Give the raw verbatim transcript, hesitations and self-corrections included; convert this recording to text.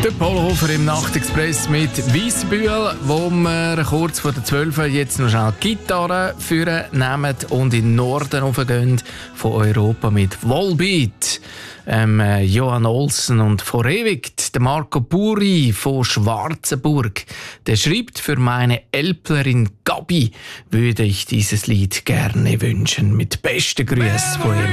Der Polhofer im Nachtexpress mit Weissbühl, wo wir kurz vor der zwölf jetzt noch schnell die Gitarre führen nehmen und in den Norden raufgehen von Europa mit Volbeat. Ähm, Johan Olsen und vor ewig der Marco Puri von Schwarzenburg. Der schreibt: Für meine Elplerin Gabi würde ich dieses Lied gerne wünschen. Mit besten Grüßen von ihm.